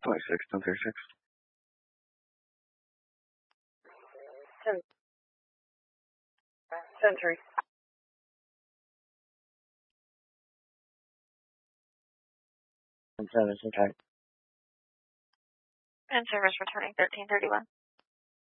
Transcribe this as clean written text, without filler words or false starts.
26, 1036. 10-3. And service return. And service returning 1331.